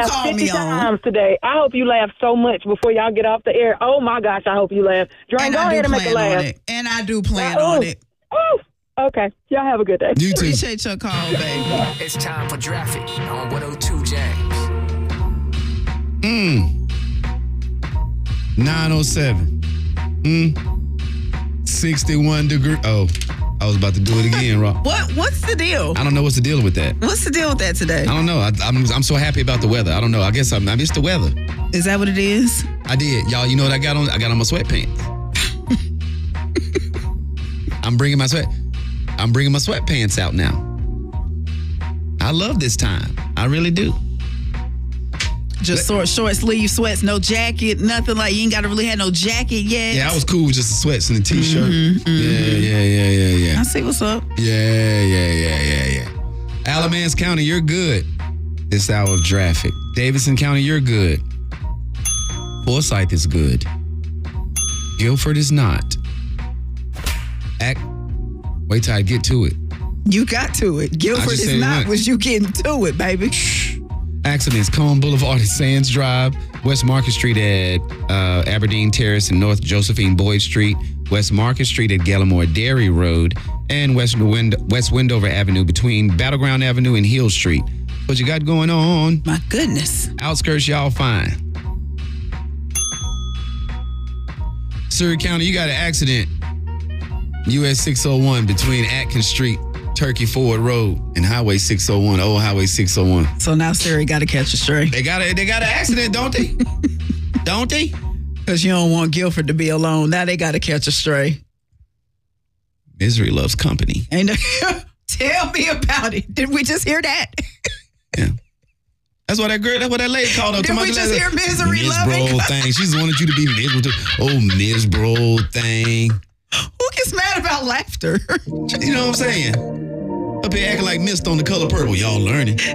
laughed called 50 me on. times today. I hope you laugh so much before y'all get off the air. Oh, my gosh, I hope you laugh. Dre, go ahead and make a laugh. And I do plan on it. Oh, okay. Y'all have a good day. You too. Appreciate your call, baby. It's time for Traffic on 102 James. 907. 61 degree. Oh, I was about to do it again, Rob. What's the deal? I don't know what's the deal with that. What's the deal with that today? I don't know. I'm so happy about the weather. I don't know. I guess I missed the weather. Is that what it is? I did. Y'all, you know what I got on? I got on my sweatpants. I'm bringing my sweatpants out now. I love this time. I really do. Just short sleeve sweats, no jacket, nothing like you ain't got to really have no jacket yet. Yeah, I was cool with just the sweats and the t-shirt. Yeah. I see what's up. Yeah. Alamance County, you're good. This hour of traffic. Davidson County, you're good. Forsyth is good. Guilford is not. Wait till I get to it. You got to it. Guilford is not, was you getting to it, baby. Accidents, Cone Boulevard at Sands Drive, West Market Street at Aberdeen Terrace and North Josephine Boyd Street, West Market Street at Gallimore Dairy Road, and West Wendover Avenue between Battleground Avenue and Hill Street. What you got going on? My goodness. Outskirts, y'all fine. Surrey County, you got an accident. US 601 between Atkins Street, Turkey Ford Road, and Highway 601, Old Highway 601. So now Surrey got to catch a stray. They got an accident, don't they? Don't they? Because you don't want Guilford to be alone. Now they got to catch a stray. Misery loves company. And tell me about it. Did we just hear that? Yeah. That's what that lady called up. Did we just hear misery loving? Miserable thing. She just wanted you to be miserable too. Oh, miserable thing. Who gets mad about laughter? You know what I'm saying? Up here acting like Mist on The Color Purple. Y'all learning.